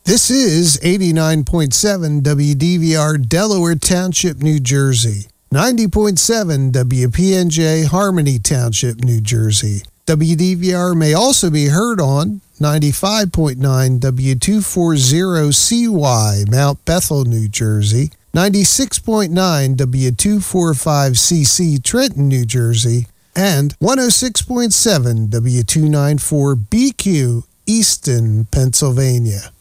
This is 89.7 WDVR, Delaware Township, New Jersey. 90.7 WPNJ, Harmony Township, New Jersey. WDVR may also be heard on 95.9 W240CY, Mount Bethel, New Jersey. 96.9 W245CC, Trenton, New Jersey. And 106.7 W294BQ, Easton, Pennsylvania.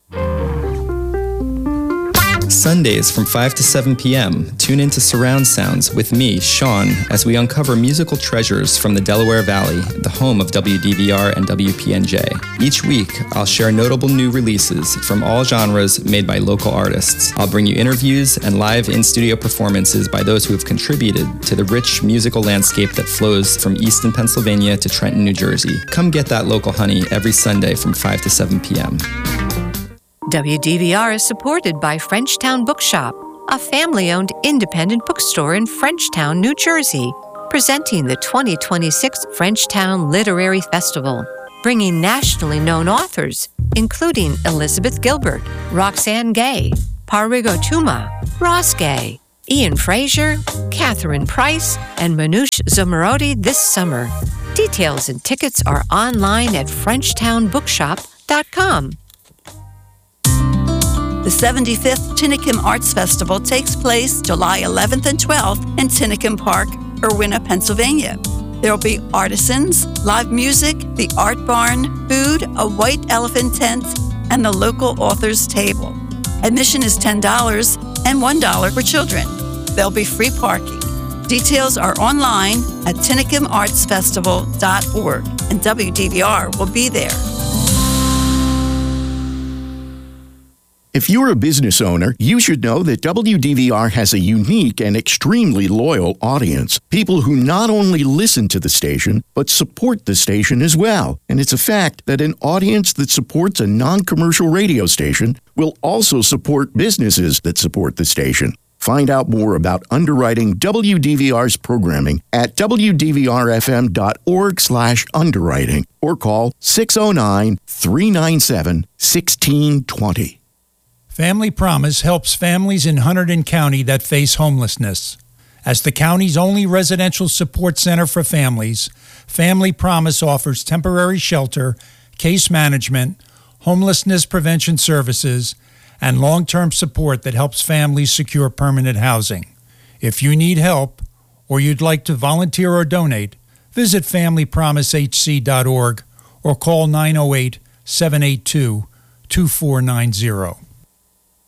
Sundays from 5 to 7 p.m., tune into Surround Sounds with me, Sean, as we uncover musical treasures from the Delaware Valley, the home of WDVR and WPNJ. Each week, I'll share notable new releases from all genres made by local artists. I'll bring you interviews and live in-studio performances by those who have contributed to the rich musical landscape that flows from Easton, Pennsylvania to Trenton, New Jersey. Come get that local honey every Sunday from 5 to 7 p.m. WDVR is supported by Frenchtown Bookshop, a family-owned independent bookstore in Frenchtown, New Jersey, presenting the 2026 Frenchtown Literary Festival, bringing nationally known authors, including Elizabeth Gilbert, Roxane Gay, Parigo Tuma, Ross Gay, Ian Fraser, Catherine Price, and Manoush Zomorodi this summer. Details and tickets are online at FrenchtownBookshop.com. The 75th Tinicum Arts Festival takes place July 11th and 12th in Tinicum Park, Irwina, Pennsylvania. There will be artisans, live music, the art barn, food, a white elephant tent, and the local authors table. Admission is $10 and $1 for children. There'll be free parking. Details are online at TinicumArtsFestival.org, and WDVR will be there. If you're a business owner, you should know that WDVR has a unique and extremely loyal audience. People who not only listen to the station, but support the station as well. And it's a fact that an audience that supports a non-commercial radio station will also support businesses that support the station. Find out more about underwriting WDVR's programming at WDVRFM.org/underwriting or call 609-397-1620. Family Promise helps families in Hunterdon County that face homelessness. As the county's only residential support center for families, Family Promise offers temporary shelter, case management, homelessness prevention services, and long-term support that helps families secure permanent housing. If you need help or you'd like to volunteer or donate, visit FamilyPromiseHC.org or call 908-782-2490.